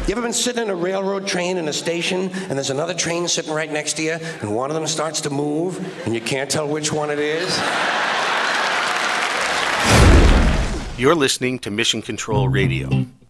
You ever been sitting in a railroad train in a station and there's another train sitting right next to you and one of them starts to move and you can't tell which one it is? You're listening to Mission Control Radio.